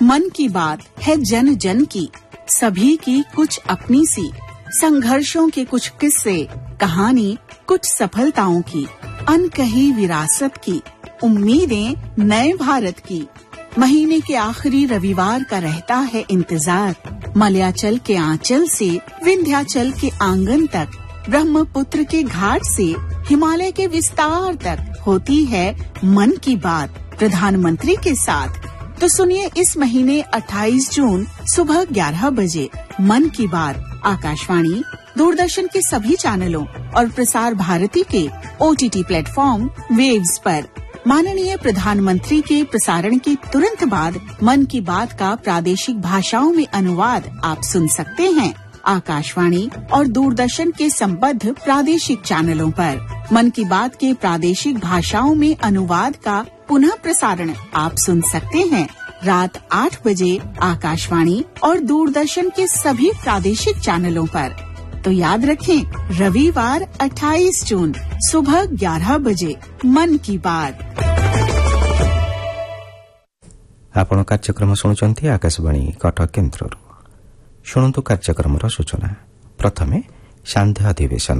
मन की बात है जन जन की, सभी की कुछ अपनी सी, संघर्षों के कुछ किस्से, कहानी कुछ सफलताओं की, अनकही विरासत की, उम्मीदें नए भारत की। महीने के आखिरी रविवार का रहता है इंतजार, मलयाचल के आंचल से विंध्याचल के आंगन तक, ब्रह्मपुत्र के घाट से हिमालय के विस्तार तक होती है मन की बात प्रधानमंत्री के साथ। तो सुनिए इस महीने 28 जून सुबह 11 बजे मन की बात आकाशवाणी, दूरदर्शन के सभी चैनलों और प्रसार भारती के OTT प्लेटफॉर्म वेव्स पर। माननीय प्रधानमंत्री के प्रसारण के तुरंत बाद मन की बात का प्रादेशिक भाषाओं में अनुवाद आप सुन सकते हैं आकाशवाणी और दूरदर्शन के संबद्ध प्रादेशिक चैनलों पर। मन की बात के प्रादेशिक भाषाओं में अनुवाद का पुनः प्रसारण आप सुन सकते हैं रात 8 बजे आकाशवाणी और दूरदर्शन के सभी प्रादेशिक चैनलों पर। तो याद रखें, रविवार 28 जून सुबह 11 बजे मन की बात। आपण कार्यक्रम शुणुचंती आकाशवाणी कटक केन्द्र। शुणु कार्यक्रम सूचना। प्रथमे सांध्य अधिवेशन।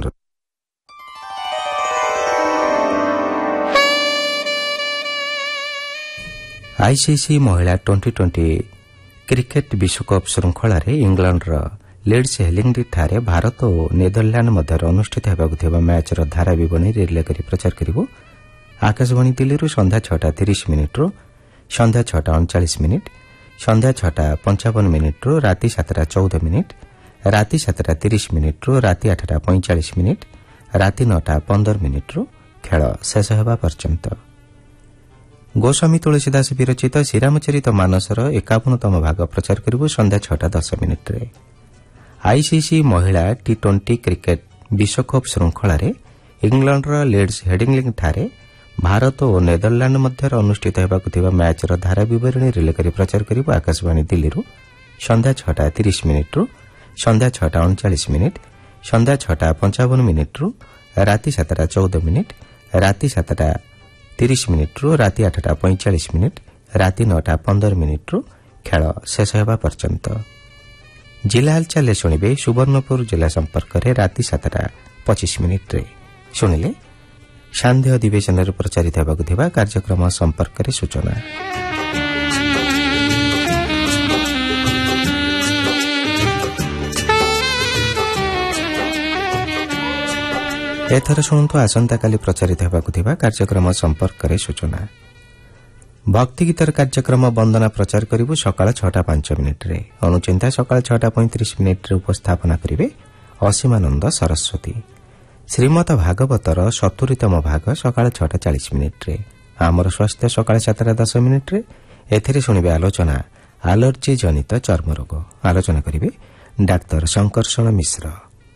आईसीसी महिला टी20 क्रिकेट विश्वकप श्रृंखला इंग्लैंडर लीड्स हेलिंगठारे भारत और नेदरलैंड मध्य अनुष्ठित होगा मैचर धारा विवरणी रिले कर प्रचार करिवो। आकाशवाणी दिल्ली संध्या 6:30 मिनिट्रु संध्या 6:39, संध्या 6:55 राति 7:14, राति 7:30 राति 8:45, राति 9:15 खेल शेष होगा पर्यंत। गोस्वामी तुलसीदास विरचित श्रीरामचरित मानसर 51तम भाग प्रचार करिवो संध्या 6:10। आईसीसी महिला टी20 क्रिकेट विश्वकप श्रृंखला इंग्लैंडर लीड्स हेडिंगठारे भारत और नेदरलैंड मध्य अनुष्ठित होगा मैचर धारा विवरणी रिले कर प्रचार करिवो। आकाशवाणी दिल्ली संध्या 6:30 संध्या 6:39, संध्या 6:55 राति 7:14, राति 7:30 राति 8:45, राति 9:15 खेल शेष होगा पर्यंत। जिला हालचाल शुणिबे सुवर्णपुर जिला संपर्क में राति 7:25 शुणिले सांध्य अधिवेशन प्रचारित होगा कार्यक्रम संपर्क में सूचना। एथर शुणु आसंता काली प्रचारित होगा कार्यक्रम संपर्क में सूचना। भक्ति गीतर कार्यक्रम वंदना प्रचार करिवो सकाळ 6:05 अनुचिंता सकाळ 6:35 उपस्थापना करिवे असीमानंद सरस्वती। श्रीमद भागवतर 70तम भाग सकाळ 6:40 आमर स्वास्थ्य सकाळ 7:10 एथिरे शुणिबे आलोचना आलर्जी जनित चर्मरोग। आलोचना करिवे डाक्टर शंकरषण मिश्र।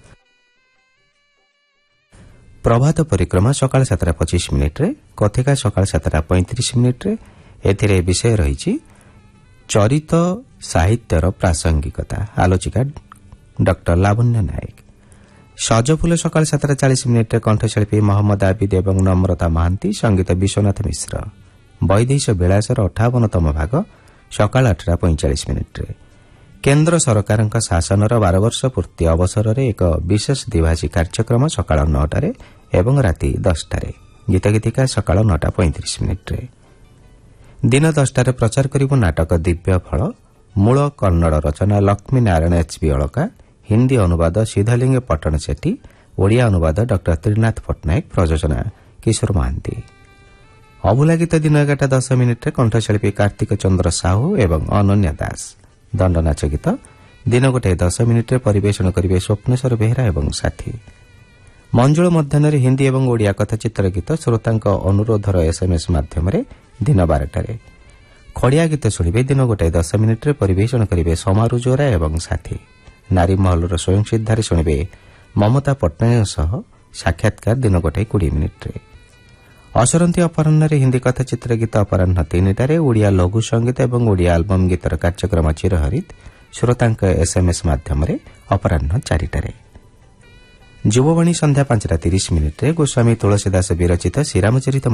प्रभात परिक्रमा सकाळ 7:25 कथिका सकाळ 7:35 एथिरे विषय रही चरित साहित्यर प्रासंगिकता। आलोचिका डॉक्टर लावण्य नायक। सजफुल सकाळ 7:40 कंठशिल्पी मोहम्मद आबिद एवं नम्रता महांती, संगीत विश्वनाथ मिश्र। वैदेश विलासर 58तम भाग सकाळ 8:45 केन्द्र सरकार शासनर 12 वर्ष पूर्ति अवसर में एक विशेष द्विभाषी कार्यक्रम सकाळ 9 एवं राति 10 गीतगीतिका सकाळ 9:35 दिन 10 प्रचार करिवो नाटक दिव्य फल। मूल कन्नड़ रचना लक्ष्मी नारायण HB अलका, हिंदी अनुवाद सिद्धलिंग पट्टन सेठी, ओडिया अनुवाद डॉक्टर त्रिनाथ पट्टनायक, प्रयोजना किशोर महांती। अभुला गीत दिन 11:10 कंठशिल्पी कार्तिक चंद्र साहू एवं अनन्या दास। दंडनाच गीत दिन 1:10 परिवेशन करिवे स्वप्नेश्वर बेहरा एवं साथी। मंजुल मध्याह्न हिंदी एवं ओडिया कथाचित्र गीत श्रोतांक अनुरोधर SMS माध्यम दिन 12 खड़िया गीत शुणिबे दिन 1:10 परिवेशन करिवे समारू जोरा एवं साथी। नारी महलर स्वयं सिद्धारे शुणिबे ममता पट्टनायक सह साक्षात्कार दिन 1:20 असरंती अपराह्न हिंदी कथाचित्र गीत अपराह्न 3 ओडिया लघु संगीत एवं ओडिया आलबम गीतर कार्यक्रम चिरहरित श्रोतांक SMS माध्यम अपराह्न 4 युववाणी संध्या 5:30 गोस्वामी तुलसीदास विरचित श्रीरामचरित